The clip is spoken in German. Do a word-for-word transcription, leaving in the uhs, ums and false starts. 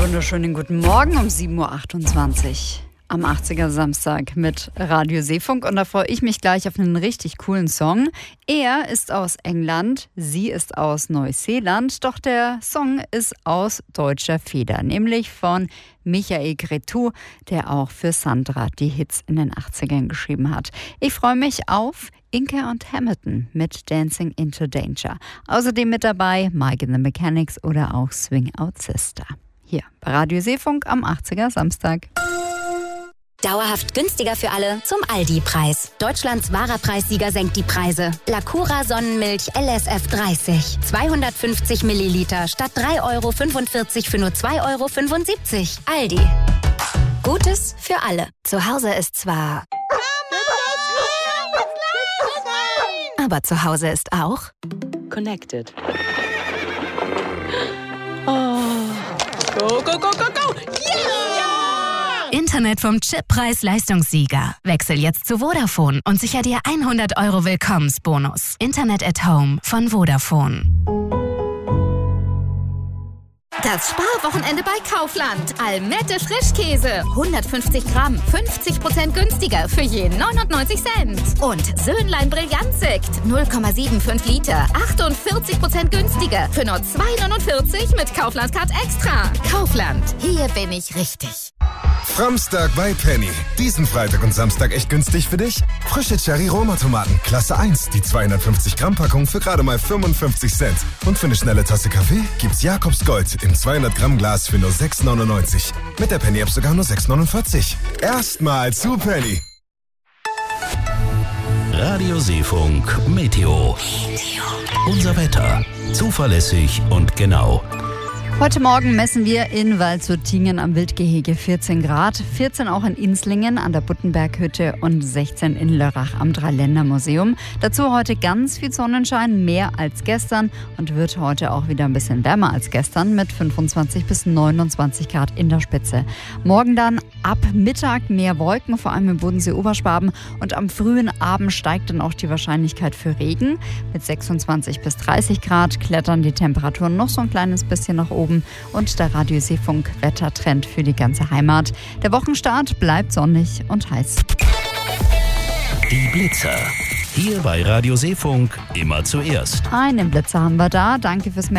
Wunderschönen guten Morgen um sieben Uhr achtundzwanzig am achtziger Samstag mit Radio Seefunk und da freue ich mich gleich auf einen richtig coolen Song. Er ist aus England, sie ist aus Neuseeland, doch der Song ist aus deutscher Feder, nämlich von Michael Cretu, der auch für Sandra die Hits in den achtzigern geschrieben hat. Ich freue mich auf Inke und Hamilton mit Dancing into Danger. Außerdem mit dabei Mike and the Mechanics oder auch Swing Out Sister. Hier bei Radio Seefunk am achtziger Samstag. Dauerhaft günstiger für alle zum Aldi-Preis. Deutschlands wahrer Preissieger senkt die Preise. Lacura Sonnenmilch L S F dreißig. zweihundertfünfzig Milliliter statt drei Euro fünfundvierzig für nur zwei Euro fünfundsiebzig. Aldi. Gutes für alle. Zu Hause ist zwar... aber zu Hause ist auch... Connected. Oh. Go, go, go, go, go! Yeah! Internet vom Chippreis-Leistungssieger. Wechsel jetzt zu Vodafone und sicher dir hundert Euro Willkommensbonus. Internet at Home von Vodafone. Das Sparwochenende bei Kaufland. Almette Frischkäse. hundertfünfzig Gramm. fünfzig Prozent günstiger für je neunundneunzig Cent. Und Söhnlein Brillantsekt. null Komma fünfundsiebzig Liter. achtundvierzig Prozent günstiger für nur zwei neunundvierzig mit Kaufland Card Extra. Kaufland. Hier bin ich richtig. Framstag bei Penny. Diesen Freitag und Samstag echt günstig für dich? Frische Cherry-Roma-Tomaten, Klasse eins. Die zweihundertfünfzig Gramm Packung für gerade mal fünfundfünfzig Cent. Und für eine schnelle Tasse Kaffee gibt's Jakobs Gold im zweihundert Gramm Glas für nur sechs neunundneunzig. Mit der Penny-App sogar nur sechs neunundvierzig. Erstmal zu Penny. Radio Seefunk Meteo. Unser Wetter. Zuverlässig und genau. Heute Morgen messen wir in Waldsurtingen am Wildgehege vierzehn Grad, vierzehn auch in Inslingen an der Buttenberghütte und sechzehn in Lörrach am Dreiländermuseum. Dazu heute ganz viel Sonnenschein, mehr als gestern und wird heute auch wieder ein bisschen wärmer als gestern mit fünfundzwanzig bis neunundzwanzig Grad in der Spitze. Morgen dann ab Mittag mehr Wolken, vor allem im Bodensee-Oberschwaben und am frühen Abend steigt dann auch die Wahrscheinlichkeit für Regen. Mit sechsundzwanzig bis dreißig Grad klettern die Temperaturen noch so ein kleines bisschen nach oben. Und der Radio Seefunk Wettertrend für die ganze Heimat. Der Wochenstart bleibt sonnig und heiß. Die Blitzer. Hier bei Radio Seefunk immer zuerst. Einen Blitzer haben wir da. Danke fürs